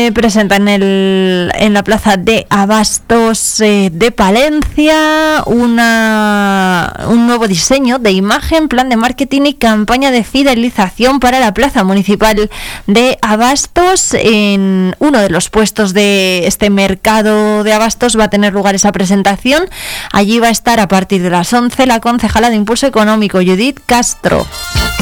presenta en la plaza de Abastos de Palencia un nuevo diseño de imagen, plan de marketing y campaña de fidelización para la plaza municipal de Abastos. En uno de los puestos de este mercado de Abastos va a tener lugar esa presentación. Allí va a estar a partir de las 11 la concejala de Impulso Económico, Judith Castro.